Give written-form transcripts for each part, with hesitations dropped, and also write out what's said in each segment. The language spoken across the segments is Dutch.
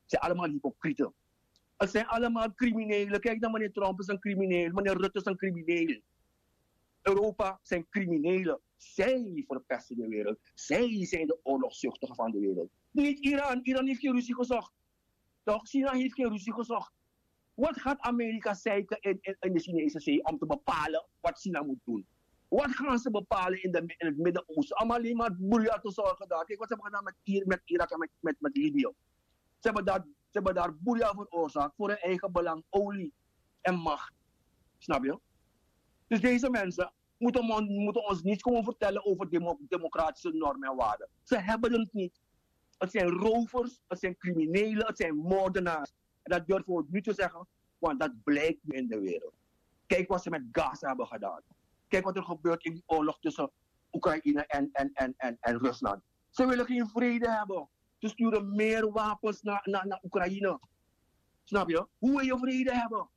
zijn allemaal hypocrieten. Het zijn allemaal criminelen. Kijk naar meneer Trump is een crimineel. Meneer Rutte is een crimineel. Europa zijn criminelen. Zij verpesten de wereld. Zij zijn de oorlogszuchtigen van de wereld. Niet Iran. Iran heeft geen ruzie gezocht. Toch? China heeft geen ruzie gezocht. Wat gaat Amerika zeiken in de Chinese zee om te bepalen wat China moet doen? Wat gaan ze bepalen in het Midden-Oosten? Om alleen maar boeien te zorgen daar. Kijk wat ze hebben gedaan met Irak en met Libië. Ze hebben daar boeien veroorzaakt voor hun eigen belang, olie en macht. Snap je? Dus deze mensen moeten ons niet komen vertellen over democratische normen en waarden. Ze hebben het niet. Het zijn rovers, het zijn criminelen, het zijn moordenaars. En dat durven we niet te zeggen, want dat blijkt nu in de wereld. Kijk wat ze met Gaza hebben gedaan. Kijk wat er gebeurt in die oorlog tussen Oekraïne en Rusland. Ze willen geen vrede hebben. Ze sturen meer wapens naar Oekraïne. Snap je? Hoe wil je vrede hebben?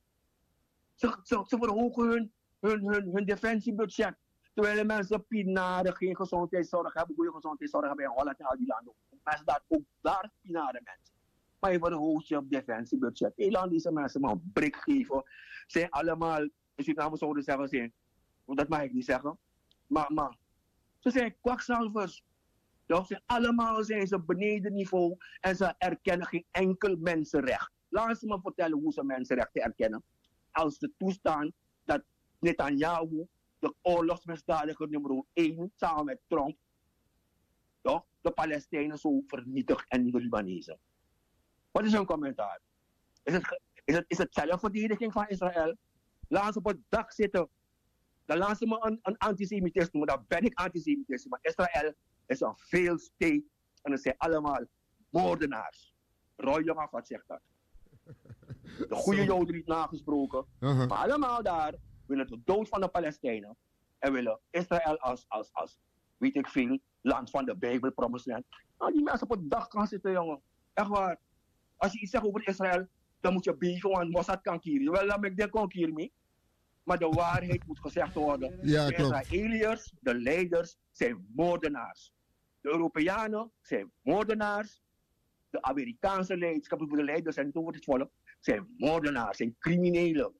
Ze verhogen hun defensiebudget. Terwijl mensen pinaren geen gezondheidszorg hebben, goede gezondheidszorg hebben in Holland en al die landen. Mensen ook daar pinaren mensen. Maar je verhoogt je defensiebudget. Laat deze mensen maar een brik geven. Zijn allemaal, als je namens zouden zeggen, zijn, dat mag ik niet zeggen. Maar ze zijn kwakzalvers. Allemaal zijn ze beneden niveau en ze erkennen geen enkel mensenrecht. Laat ze me vertellen hoe ze mensenrechten erkennen. Als ze toestaan dat Netanyahu, de oorlogsmisdadiger nummer 1, samen met Trump, toch, de Palestijnen zo vernietigt en de Libanezen. Wat is hun commentaar? Is het zelfverdediging van Israël? Laat ze op het dak zitten. Dan laat ze me een antisemitist noemen. Dan ben ik antisemitist. Maar Israël is een failed state. En het zijn allemaal moordenaars. Roy Jongafat zegt dat. De goede Joden niet nagesproken. Maar allemaal daar willen de dood van de Palestijnen. En willen Israël als weet ik veel, land van de Bijbel, promised land. Nou, die mensen op het dak gaan zitten, jongen. Echt waar. Als je iets zegt over Israël, dan moet je beven, want Mossad kan kiezen. Wel, dan ik denk kon kiezen mee. Maar de waarheid moet gezegd worden. Ja, de Israëliërs, de leiders, zijn moordenaars. De Europeanen zijn moordenaars. De Amerikaanse leiders, ik heb het voor de leiders en niet over het volk, zijn moordenaars, zijn criminelen.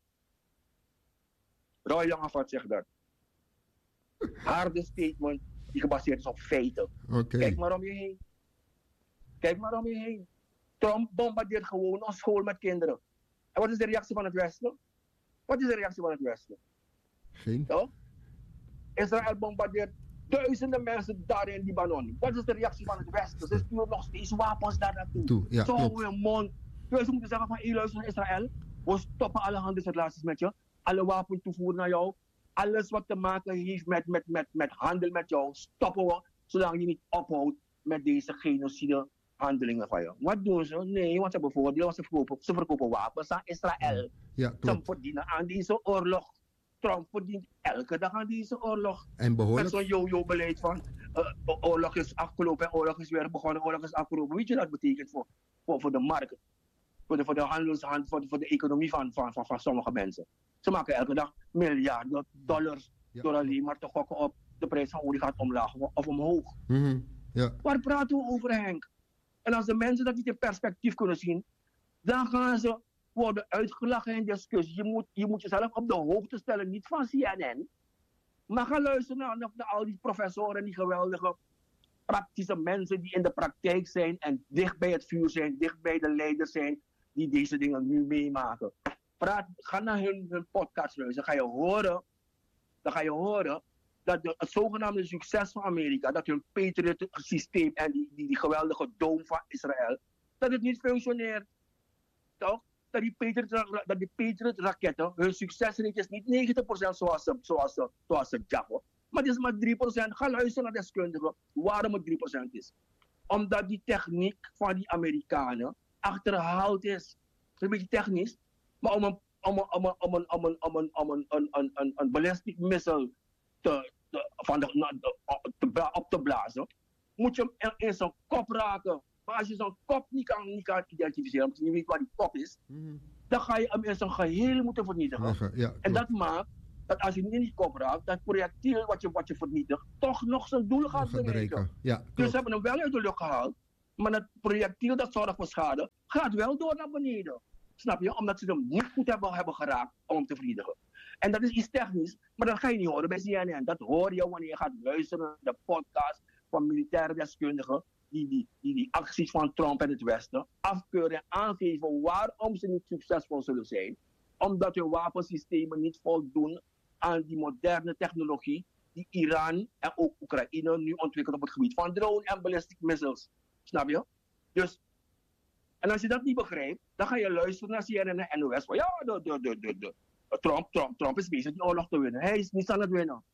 Roy Jongafat zegt dat. Harde statement die gebaseerd is op feiten. Okay. Kijk maar om je heen. Kijk maar om je heen. Trump bombardeert gewoon een school met kinderen. En wat is de reactie van het Westen? Wat is de reactie van het Westen? Geen. Ja? Israël bombardeert duizenden mensen daar in Libanon. Wat is de reactie van het Westen? Ze sturen nog steeds wapens daar naartoe. Ja, zo in mond. Dus ze moeten zeggen van, luister Israël, we stoppen alle handelsrelaties met je. Alle wapen toevoeren naar jou. Alles wat te maken heeft met handel met jou, stoppen we, zolang je niet ophoudt met deze genocide handelingen van jou. Wat doen ze? Nee, want ze bijvoorbeeld, ze verkopen wapens aan Israël. Ja, ze verdienen aan deze oorlog. Trump verdient elke dag aan deze oorlog. En behoorlijk. Met zo'n yo-yo-beleid van oorlog is afgelopen en oorlog is weer begonnen, oorlog is afgelopen. Weet je wat dat betekent voor de markt? Voor de handelshand, voor de economie van sommige mensen. Ze maken elke dag miljarden dollars door alleen maar te gokken op de prijs van olie gaat omlaag of omhoog. Ja. Waar praten we over, Henk? En als de mensen dat niet in perspectief kunnen zien, dan gaan ze worden uitgelachen in discussie. Je moet jezelf op de hoogte stellen, niet van CNN. Maar ga luisteren naar al die professoren, die geweldige praktische mensen die in de praktijk zijn en dicht bij het vuur zijn, dicht bij de leiders zijn die deze dingen nu meemaken. Ga naar hun podcast luisteren, dan ga je horen dat het zogenaamde succes van Amerika, dat hun Patriot systeem en die geweldige dome van Israël, dat het niet functioneert. Toch? Dat die Patriot raketten, hun succesrate is niet 90% zoals ze jabben. Maar het is maar 3%. Ga luisteren naar deskundigen waarom het 3% is. Omdat die techniek van die Amerikanen achterhaald is. Het is een beetje technisch, maar om een ballistic missile op te blazen, moet je hem in zijn kop raken. Maar als je zijn kop niet kan identificeren, omdat je niet weet waar die kop is, dan ga je hem in zijn geheel moeten vernietigen. Ja, en dat maakt dat als je niet in die kop raakt, dat projectiel wat je vernietigt, toch nog zijn doel gaat bereiken. Ja, dus ze hebben hem wel uit de lucht gehaald, Maar het projectiel dat zorgt voor schade, gaat wel door naar beneden. Snap je? Omdat ze hem niet goed hebben geraakt om te verdedigen. En dat is iets technisch, maar dat ga je niet horen bij CNN. Dat hoor je wanneer je gaat luisteren naar de podcast van militaire deskundigen die acties van Trump en het Westen afkeuren en aangeven waarom ze niet succesvol zullen zijn. Omdat hun wapensystemen niet voldoen aan die moderne technologie die Iran en ook Oekraïne nu ontwikkelt op het gebied van drone en ballistic missiles. Snap je? Dus, en als je dat niet begrijpt, dan ga je luisteren naar CNN en NOS van ja, Trump is bezig die oorlog te winnen. Hij is niet aan het winnen.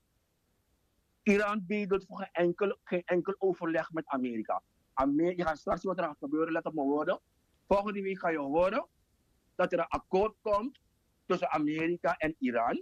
Iran bedelt voor geen enkel overleg met Amerika. Je gaat straks wat er gaat gebeuren, let op mijn woorden. Volgende week ga je horen dat er een akkoord komt tussen Amerika en Iran.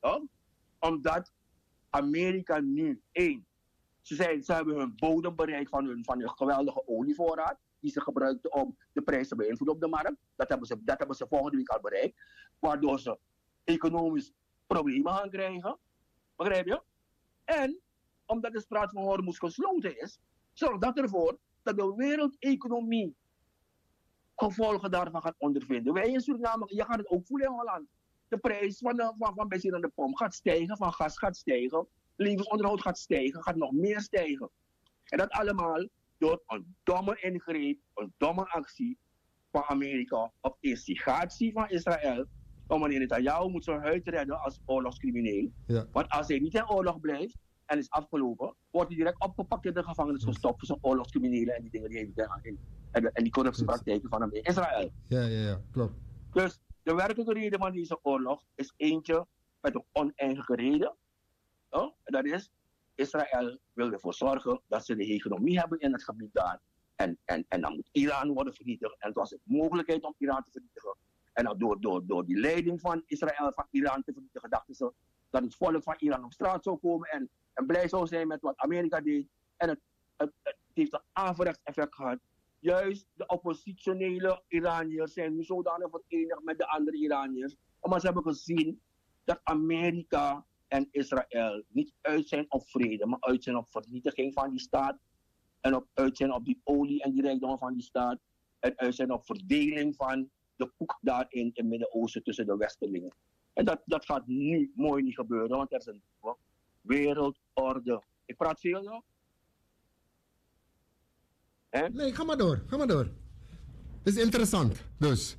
Omdat Amerika nu ze hebben hun bodem bereikt van hun geweldige olievoorraad. Die ze gebruikten om de prijs te beïnvloeden op de markt. Dat hebben ze volgende week al bereikt. Waardoor ze economisch problemen gaan krijgen. Begrijp je? En omdat de straat van Hormuz gesloten is, zorgt dat ervoor dat de wereldeconomie gevolgen daarvan gaat ondervinden. Wij in Suriname, je gaat het ook voelen in Holland. De prijs van benzine aan de pomp gaat stijgen, van gas gaat stijgen, levensonderhoud gaat stijgen, gaat nog meer stijgen. En dat allemaal door een domme ingreep, een domme actie van Amerika op instigatie van Israël. Want meneer Netanyahu moet zijn huid redden als oorlogscrimineel. Ja. Want als hij niet in oorlog blijft en is afgelopen, wordt hij direct opgepakt in de gevangenis gestopt voor zijn oorlogscriminelen en die dingen die hij heeft en die corruptiepraktijken van Israël. Ja, klopt. Dus de werkelijke reden van deze oorlog is eentje met een oneindige reden. En dat is, Israël wil ervoor zorgen dat ze de economie hebben in het gebied daar. En dan moet Iran worden vernietigd. En het was een mogelijkheid om Iran te vernietigen. En dan door die leiding van Israël, van Iran te vernietigen, dachten ze dat het volk van Iran op straat zou komen en blij zou zijn met wat Amerika deed. En het heeft een averechts effect gehad. Juist de oppositionele Iraniërs zijn nu zodanig verenigd met de andere Iraniërs. Omdat ze hebben gezien dat Amerika en Israël niet uit zijn op vrede, maar uit zijn op vernietiging van die staat. En uit zijn op die olie en die rijkdommen van die staat. En uit zijn op verdeling van de koek daar in het Midden-Oosten tussen de Westelingen. En dat gaat nu mooi niet gebeuren, want er is een wereldorde. Ik praat veel nog. Nee, ga maar door. Het is interessant, dus.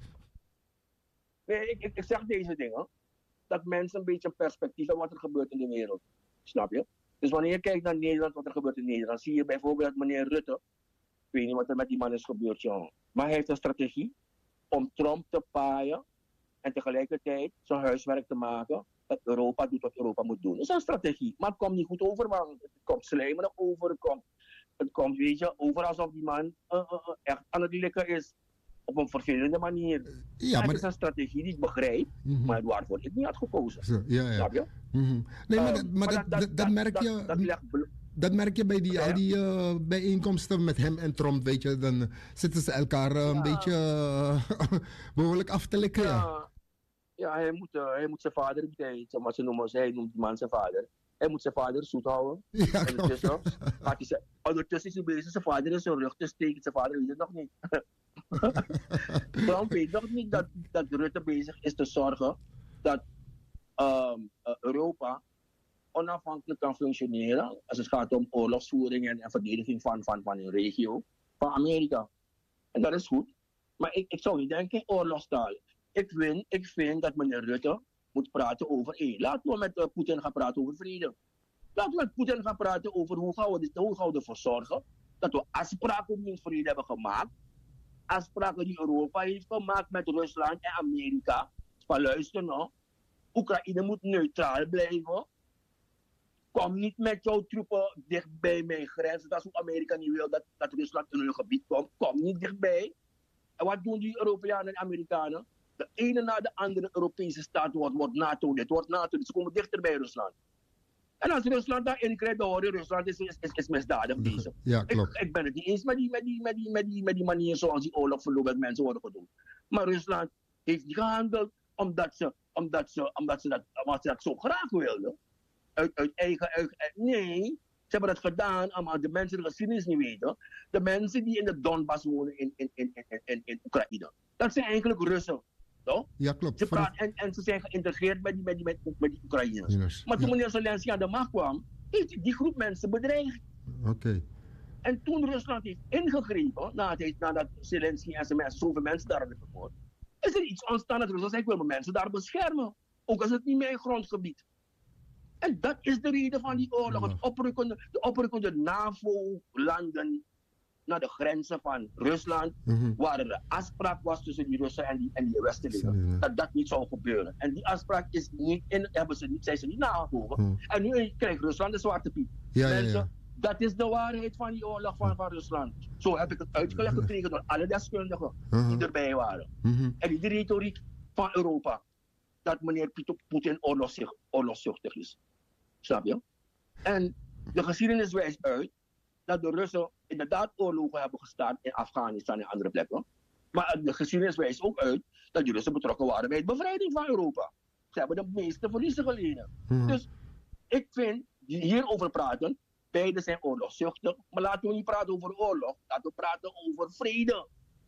Nee, ik zeg deze dingen, dat mensen een beetje een perspectief hebben wat er gebeurt in de wereld. Snap je? Dus wanneer je kijkt naar Nederland, wat er gebeurt in Nederland, zie je bijvoorbeeld meneer Rutte. Ik weet niet wat er met die man is gebeurd, jongen. Maar hij heeft een strategie om Trump te paaien en tegelijkertijd zijn huiswerk te maken dat Europa doet wat Europa moet doen. Dat is een strategie, maar het komt niet goed over, man. Het komt slijmerig over, het komt, weet je, over alsof die man echt aan het likken is. Op een vervelende manier. Ja, maar het is een strategie die ik begrijp, maar waarvoor ik niet had gekozen. Zo, ja. Snap je? Nee, maar dat merk je. Dat merk je bij al die bijeenkomsten met hem en Trump, weet je. Dan zitten ze elkaar een beetje behoorlijk af te likken. Ja, hij moet zijn vader, wat ze noemen, hij noemt die man zijn vader. Hij moet zijn vader zoet houden. Ja, ondertussen is hij bezig zijn vader in zijn rug te steken. Zijn vader weet het nog niet. Trump weet nog niet dat Rutte bezig is te zorgen dat Europa onafhankelijk kan functioneren als het gaat om oorlogsvoering en verdediging van een regio van Amerika. En dat is goed. Maar ik zou niet denken oorlogstaal. Ik vind dat meneer Rutte moet praten over laten we met Poetin gaan praten over vrede. Laten we met Poetin gaan praten over hoe gaan we ervoor zorgen dat we afspraken die vrede hebben gemaakt. Afspraken die Europa heeft gemaakt met Rusland en Amerika. Van luister nou, Oekraïne moet neutraal blijven. Kom niet met jouw troepen dichtbij mijn grens. Dat is hoe Amerika niet wil dat Rusland in hun gebied komt. Kom niet dichtbij. En wat doen die Europeanen en Amerikanen? De ene na de andere Europese staat wordt NATO dit, wordt NATO dit. Ze komen dichter bij Rusland. En als Rusland daarin krijgt, dan hoor je Rusland is misdadig bezig. Ja, klopt. Ik ben het niet eens met die manier zoals die oorlog verloopt met mensen worden gedaan. Maar Rusland heeft niet gehandeld omdat ze dat zo graag wilden. Nee, hebben dat gedaan, maar de mensen die de geschiedenis niet weten. De mensen die in de Donbass wonen in Oekraïne. Dat zijn eigenlijk Russen. Toch? Ja, klopt. Ze praten, en ze zijn geïntegreerd met die Oekraïners. Maar toen meneer Zelensky aan de macht kwam, heeft hij die groep mensen bedreigd. Oké. En toen Rusland heeft ingegrepen, nadat Zelensky en zijn mensen zoveel mensen daar hebben vermoord, is er iets ontstaan dat Rusland zegt, ik wil mijn mensen daar beschermen. Ook als het niet mijn grondgebied. En dat is de reden van die oorlog. De oprukkende NAVO-landen naar de grenzen van Rusland, waar er een afspraak was tussen die Russen en die Westelingen, dat niet zou gebeuren. En die afspraak is niet zijn ze niet nagekomen. En nu krijgt Rusland de zwarte piet. Mensen, dat is de waarheid van die oorlog van Rusland. Zo heb ik het uitgelegd gekregen door alle deskundigen die erbij waren. En die retoriek van Europa, dat meneer Poetin oorlogszuchtig is. Snap je? En de geschiedenis wijst uit dat de Russen inderdaad oorlogen hebben gestart in Afghanistan en andere plekken. Maar de geschiedenis wijst ook uit dat die Russen betrokken waren bij de bevrijding van Europa. Ze hebben de meeste verliezen geleden. Dus ik vind, hierover praten, beide zijn oorlogszuchtig. Maar laten we niet praten over oorlog, laten we praten over vrede.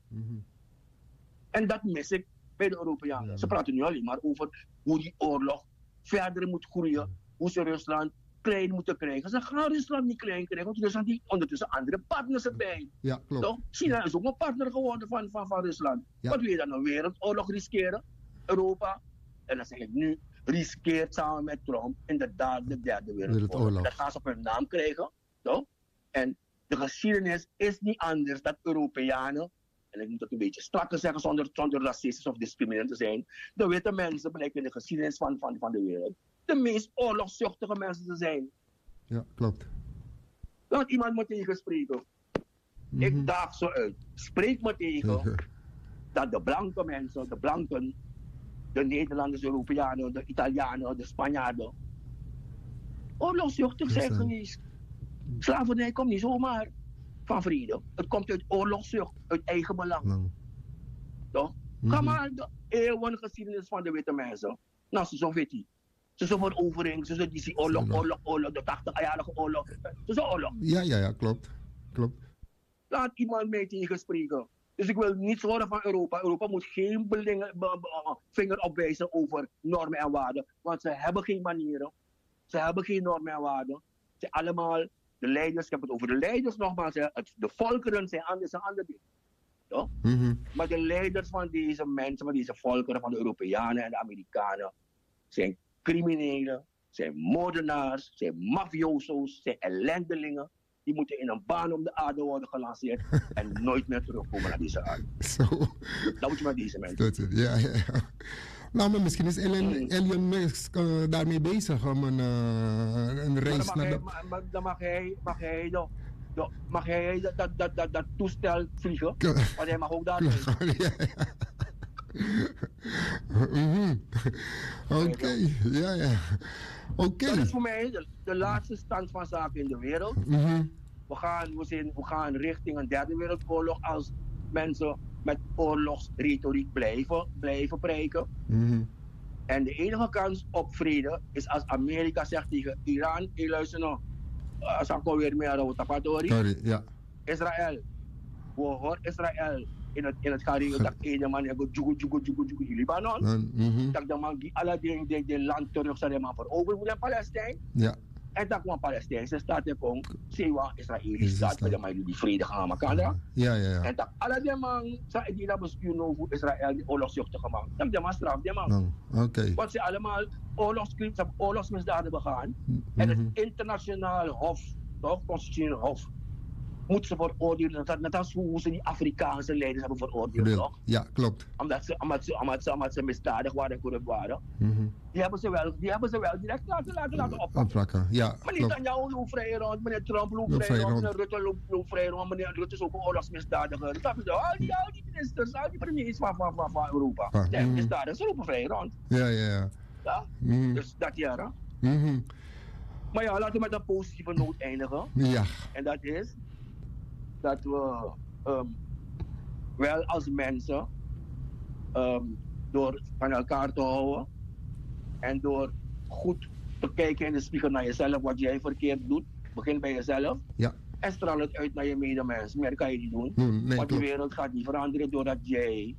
En dat mis ik bij de Europeanen. Ze praten nu alleen maar over hoe die oorlog verder moet groeien. Hoe ze Rusland klein moeten krijgen. Ze gaan Rusland niet klein krijgen, want Rusland heeft ondertussen andere partners erbij. Ja, klopt. Toch? China is ook een partner geworden van Rusland. Ja. Wat wil je dan een wereldoorlog riskeren? Europa, en dan zeg ik nu, riskeert samen met Trump inderdaad de derde wereldoorlog. Dat gaan ze op hun naam krijgen. Toch? En de geschiedenis is niet anders dan Europeanen, en ik moet het een beetje strakker zeggen zonder racistisch of discriminerend te zijn, de witte mensen blijken in de geschiedenis van de wereld de meest oorlogszuchtige mensen te zijn. Ja, klopt. Laat iemand me tegen spreken. Ik daag zo uit. Spreek me tegen dat de blanke mensen, de blanken, de Nederlanders, de Europeanen, de Italianen, de Spanjaarden, oorlogszuchtig zijn geweest. Slavernij komt niet zomaar van vrede. Het komt uit oorlogszucht, uit eigen belang. Toch? Ga maar de eeuwen geschiedenis van de witte mensen. Nou, zo weet hij. Ze zijn verovering, ze zijn die oorlog, de 80-jarige oorlog. Ze zijn oorlog. Ja, klopt. Laat iemand mee tegen spreken. Dus ik wil niets horen van Europa. Europa moet geen vinger opwijzen over normen en waarden. Want ze hebben geen manieren. Ze hebben geen normen en waarden. Ze allemaal, de leiders, ik heb het over de leiders nogmaals. De volkeren zijn anders dan andere dingen. Toch? Maar de leiders van deze mensen, van deze volkeren, van de Europeanen en de Amerikanen, zijn criminelen, zijn moordenaars, zijn mafioso's, zijn ellendelingen. Die moeten in een baan om de aarde worden gelanceerd en nooit meer terugkomen naar deze aarde. Zo. Dat moet je met deze mensen. Ja. Nou, maar misschien is Elon Musk daarmee bezig om een race naar de... Dan mag hij dat toestel vliegen, want hij mag ook daar vliegen. Oké. Dat is voor mij de laatste stand van zaken in de wereld. We gaan richting een derde wereldoorlog als mensen met oorlogsretoriek blijven preken. En de enige kans op vrede is als Amerika zegt tegen Iran, luister nou, als ik weer meer tapatori. Israël, we horen Israël in het Kareel dat ene man heeft jugu in Libanon. Dat de man die alle de land terug zal hebben veroverd in Palestijn. Ja. En dat kwam Palestijnse staat heeft ook zeewa Israëlische staat voor de man die vrede gaan maken. Ja. En dat alle de man die dat bestuur over Israël die oorlogszuchtige man. Dat de man straf de man. Want ze allemaal oorlogsmisdaden begaan. En het internationaal hof, toch, constitutioneel hof, moet ze veroordelen. Net als hoe ze die Afrikaanse leiders hebben veroordeeld, toch? Ja, klopt. Omdat ze misdadig waren en corrupt waren. Die hebben ze wel direct laten oppakken. Ja, maar niet aan jou loopt vrij rond, meneer Trump loopt vrij rond, meneer Rutte loopt vrij rond, meneer Rutte is ook een oorlogsmisdadiger. Al die ministers, al die premiers van Europa, zijn misdadigers, ze lopen vrij rond. Ja. Dus dat ja. Maar ja, laten we met een positieve noot eindigen. Ja. En dat is dat we wel als mensen door van elkaar te houden en door goed te kijken in de spiegel naar jezelf wat jij verkeerd doet Begin bij jezelf. Ja. En straal het uit naar je medemens. Meer kan je niet doen. Nee, Want de wereld gaat niet veranderen doordat jij